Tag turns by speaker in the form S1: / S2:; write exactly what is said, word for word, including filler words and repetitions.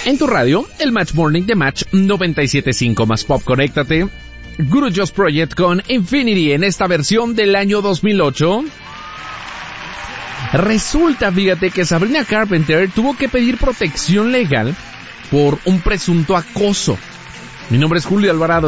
S1: En tu radio, el Match Morning de Match noventa y siete punto cinco más Pop. Conéctate. Guru Joss Project con Infinity en esta versión del año dos mil ocho. Resulta, fíjate, que Sabrina Carpenter tuvo que pedir protección legal por un presunto acoso. Mi nombre es Julio Alvarado.